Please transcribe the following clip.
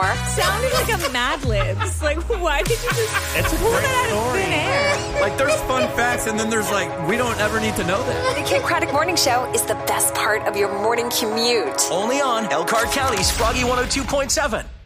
more. Sounded like a Mad Libs. Like, why did you just It's a pull great that out of story. thin air? Like, there's fun facts, and then there's like, we don't ever need to know that. The Kid Craddock Morning Show is the best part of your morning commute. Only on Elkhart County's Froggy 102.7.